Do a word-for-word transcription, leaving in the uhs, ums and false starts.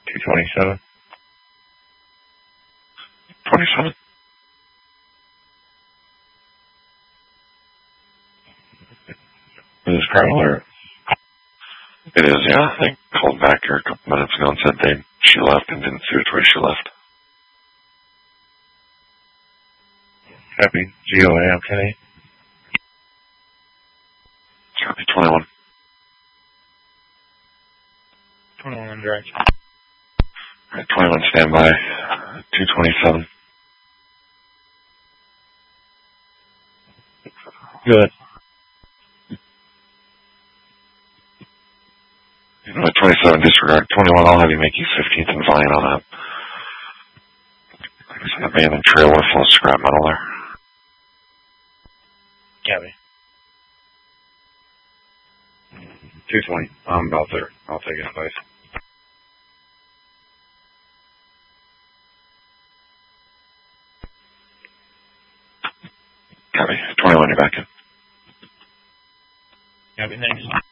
two twenty-seven. twenty-seven. Is this Colonel or? It is, yeah. They called back here a couple minutes ago and said they she left and didn't see which way she left. Copy. G O A M ten eight. Copy. twenty-one. twenty-one direct. Alright, twenty-one standby. two twenty-seven. Good. twenty-seven disregard. twenty-one, I'll have you make East fifteenth and Vine on that. There's an abandoned trailer full of scrap metal there. Copy. two twenty. I'm about there. I'll take it, please. Copy. twenty-one, you're back in. Copy, thanks.